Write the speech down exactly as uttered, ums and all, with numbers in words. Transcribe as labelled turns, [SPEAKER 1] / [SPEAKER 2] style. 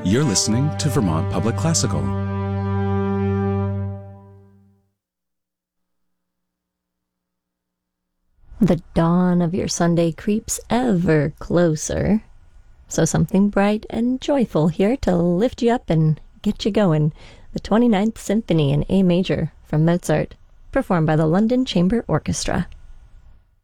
[SPEAKER 1] You're listening to Vermont Public Classical.
[SPEAKER 2] The dawn of your Sunday creeps ever closer. So something bright and joyful here to lift you up and get you going. The twenty-ninth Symphony in A Major from Mozart, performed by the London Chamber Orchestra.